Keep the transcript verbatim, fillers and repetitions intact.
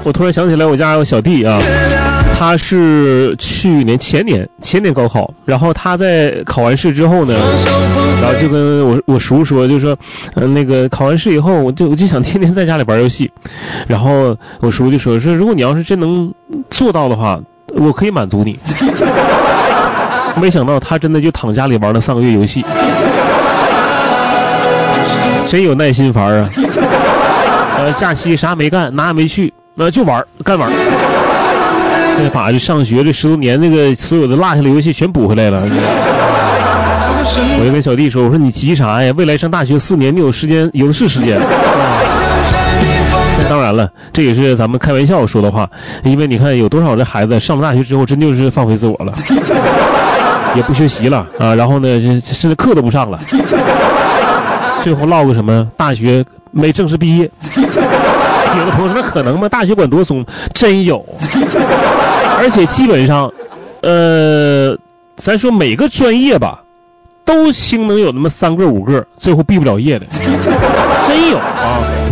我突然想起来，我家有小弟啊，他是去年前年前年高考，然后他在考完试之后呢，然后就跟我我叔说，就说，嗯、呃，那个考完试以后，我就我就想天天在家里玩游戏，然后我叔就说说，如果你要是真能做到的话，我可以满足你。没想到他真的就躺家里玩了三个月游戏，真有耐心玩啊！呃，假期啥没干，哪也没去，那、呃、就玩，干玩。那把这上学这十多年那个所有的落下的游戏全补回来了。我就跟小弟说，我说你急啥呀？未来上大学四年，你有时间，有的是时间。那当然了，这也是咱们开玩笑说的话，因为你看有多少这孩子上了大学之后，真就是放飞自我了。也不学习了啊，然后呢，甚至课都不上了，最后落个什么大学没正式毕业。有的朋友说那可能吗？大学管多松？真有，而且基本上，呃，咱说每个专业吧，都兴能有那么三个五个，最后毕不了业的，真有啊。